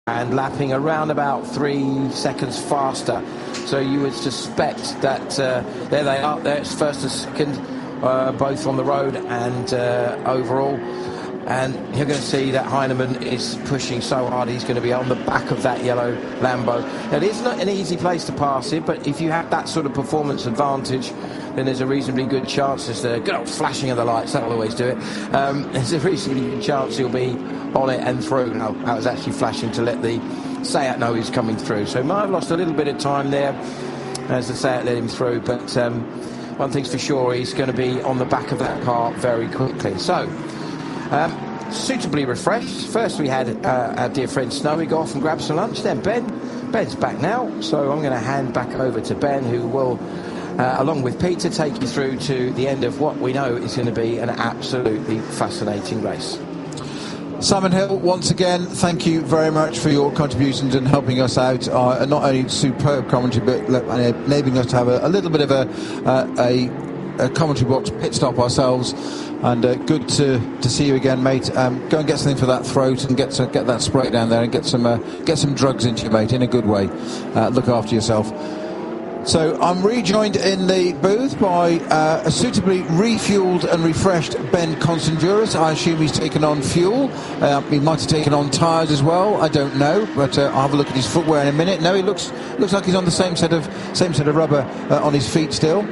and lapping around about 3 seconds faster. So you would suspect that there they are. There's first and second, both on the road and overall. And you're going to see that Heinemann is pushing so hard, he's going to be on the back of that yellow Lambo. Now, it is not an easy place to pass it, but if you have that sort of performance advantage, then there's a reasonably good chance. There's a good old flashing of the lights, that'll always do it. There's a reasonably good chance he'll be on it and through. No, that was actually flashing to let the Seat know he's coming through. So he might have lost a little bit of time there as the Seat let him through, but one thing's for sure, he's going to be on the back of that car very quickly. So, suitably refreshed. First we had our dear friend Snowy go off and grab some lunch. Then Ben's back now, so I'm going to hand back over to Ben, who will, along with Peter, take you through to the end of what we know is going to be an absolutely fascinating race. Simon Hill, once again, thank you very much for your contributions and helping us out. Not only superb commentary, but enabling us to have a little bit of a commentary box pit stop ourselves. And good to see you again, mate. Go and get something for that throat and get that spray down there and get some drugs into you, mate, in a good way. Look after yourself. So I'm rejoined in the booth by a suitably refueled and refreshed Ben Constanduros. I assume he's taken on fuel. He might have taken on tyres as well. I don't know, but I'll have a look at his footwear in a minute. No, he looks like he's on the same set of rubber on his feet still.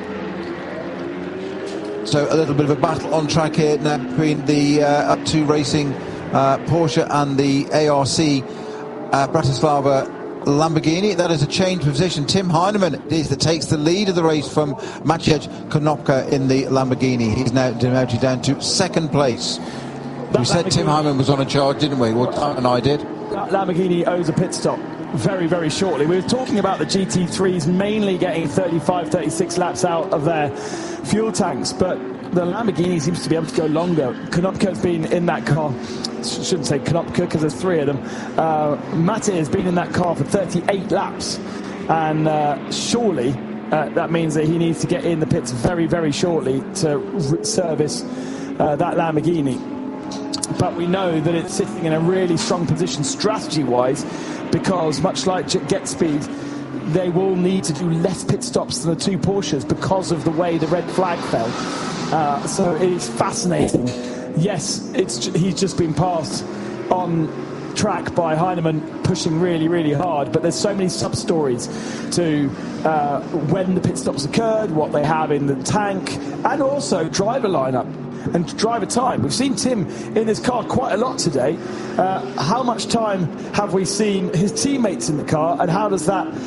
So a little bit of a battle on track here now between the Up2 Racing Porsche and the ARC Bratislava Lamborghini. That is a change position. Tim Heinemann is that takes the lead of the race from Maciej Konopka in the Lamborghini. He's now demoted down to second place. We said Tim Heinemann was on a charge, didn't we? Well, Tom and I did. That Lamborghini owes a pit stop very, very shortly. We were talking about the GT3s mainly getting 35, 36 laps out of their fuel tanks, but the Lamborghini seems to be able to go longer. Konopka's been in that car. Shouldn't say Konopka because there's three of them. Mate has been in that car for 38 laps, and surely that means that he needs to get in the pits very, very shortly to service that Lamborghini. But we know that it's sitting in a really strong position strategy-wise, because much like Get Speed, they will need to do less pit stops than the two Porsches because of the way the red flag fell. So it is fascinating. Yes, he's just been passed on track by Heinemann, pushing really, really hard, but there's so many sub-stories to when the pit stops occurred, what they have in the tank, and also driver lineup and driver time. We've seen Tim in his car quite a lot today. How much time have we seen his teammates in the car, and how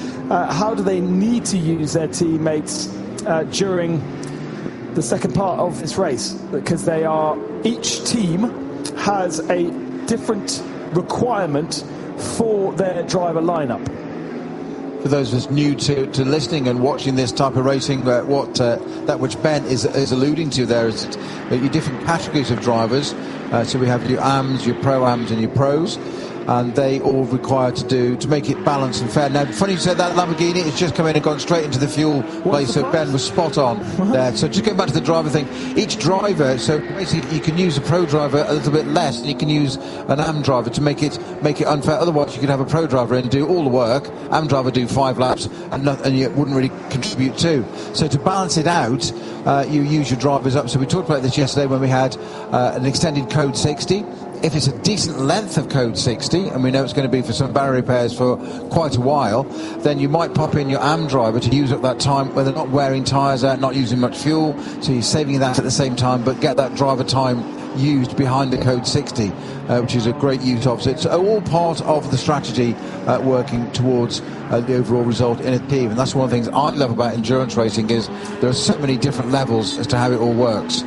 do they need to use their teammates during the second part of this race? Because each team has a different requirement for their driver lineup. For those of us new to listening and watching this type of racing, that which Ben is alluding to there is your different categories of drivers. So we have your AMs, your Pro-Ams and your Pros, and they all require to make it balanced and fair. Now, funny you said that, Lamborghini has just come in and gone straight into the fuel place, so Ben was spot on there. So just going back to the driver thing, each driver, so basically you can use a Pro driver a little bit less, and you can use an AM driver to make it unfair. Otherwise you could have a Pro driver in and do all the work, AM driver do 5 laps, and you wouldn't really contribute too. So to balance it out, you use your drivers up. So we talked about this yesterday when we had an extended Code 60. If it's a decent length of Code 60, and we know it's going to be for some barrier repairs for quite a while, then you might pop in your AM driver to use up that time where they're not wearing tyres out, not using much fuel, so you're saving that at the same time, but get that driver time used behind the Code 60, which is a great use of. So it's all part of the strategy working towards the overall result in a team. And that's one of the things I love about endurance racing, is there are so many different levels as to how it all works.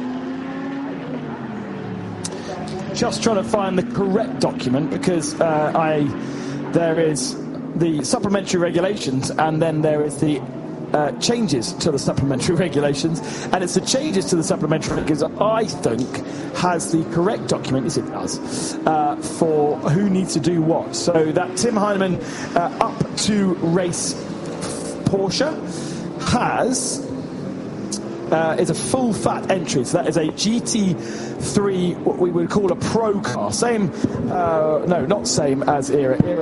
Just trying to find the correct document, because there is the supplementary regulations, and then there is the changes to the supplementary regulations, and it's the changes to the supplementary regulations I think has the correct document, yes it does, for who needs to do what. So that Tim Heinemann Up2 Race Porsche has is a full fat entry. So that is a GT3, what we would call a pro car. Same, no, not same as Era.